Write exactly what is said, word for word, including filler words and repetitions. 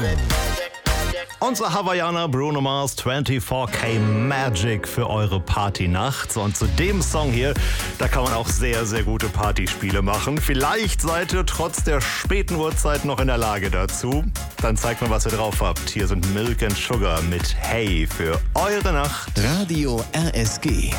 Unser Hawaiianer Bruno Mars vierundzwanzig K Magic für eure Partynacht. Und zu dem Song hier, da kann man auch sehr, sehr gute Partyspiele machen. Vielleicht seid ihr trotz der späten Uhrzeit noch in der Lage dazu. Dann zeigt mal, was ihr drauf habt. Hier sind Milk and Sugar mit Hey für eure Nacht. Radio R S G.